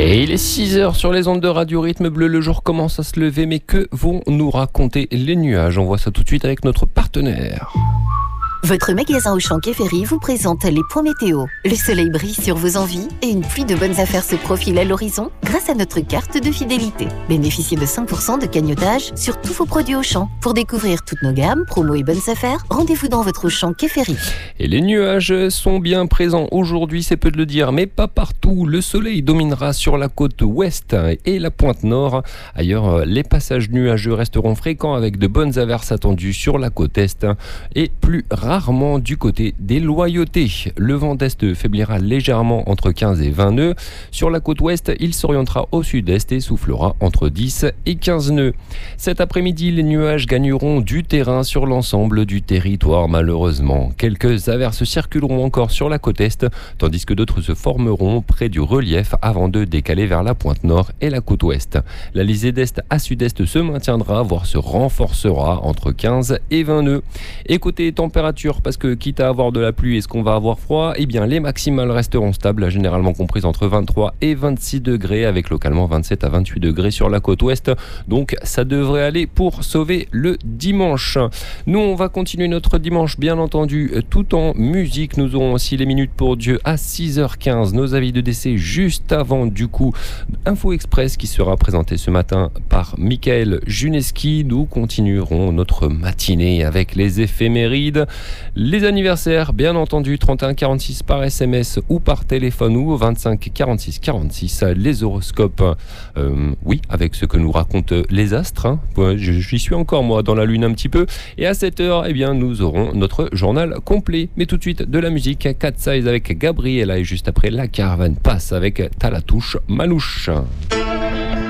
Et il est 6h sur les ondes de Radio Rythme Bleu, le jour commence à se lever, mais que vont nous raconter les nuages? On voit ça tout de suite avec notre partenaire. Votre magasin Auchan Quai Ferry vous présente les points météo. Le soleil brille sur vos envies et une pluie de bonnes affaires se profile à l'horizon grâce à notre carte de fidélité. Bénéficiez de 5% de cagnotage sur tous vos produits Auchan. Pour découvrir toutes nos gammes, promos et bonnes affaires, rendez-vous dans votre Auchan Quai Ferry. Et les nuages sont bien présents aujourd'hui, c'est peu de le dire, mais pas partout. Le soleil dominera sur la côte ouest et la pointe nord. Ailleurs, les passages nuageux resteront fréquents avec de bonnes averses attendues sur la côte est et plus rarement du côté des Loyautés. Le vent d'est faiblira légèrement entre 15 et 20 nœuds. Sur la côte ouest, il s'orientera au sud-est et soufflera entre 10 et 15 nœuds. Cet après-midi, les nuages gagneront du terrain sur l'ensemble du territoire malheureusement. Quelques averses circuleront encore sur la côte est, tandis que d'autres se formeront près du relief avant de décaler vers la pointe nord et la côte ouest. La lisée d'est à sud-est se maintiendra, voire se renforcera entre 15 et 20 nœuds. Et côté température, parce que quitte à avoir de la pluie, est-ce qu'on va avoir froid? Eh bien, les maximales resteront stables, généralement comprises entre 23 et 26 degrés, avec localement 27 à 28 degrés sur la côte ouest. Donc, ça devrait aller pour sauver le dimanche. Nous, on va continuer notre dimanche, bien entendu, tout en musique. Nous aurons aussi les minutes pour Dieu à 6h15. Nos avis de décès juste avant, du coup, Info Express qui sera présenté ce matin par Michael Juneski. Nous continuerons notre matinée avec les éphémérides. Les anniversaires, bien entendu, 31 46 par SMS ou par téléphone ou 25 46 46. Les horoscopes, oui, avec ce que nous racontent les astres. Ouais, j'y suis encore, moi, dans la lune un petit peu. Et à 7h, eh bien, nous aurons notre journal complet. Mais tout de suite, de la musique, Cat Size avec Gabriella et juste après, la caravane passe avec T'as la touche Manouche.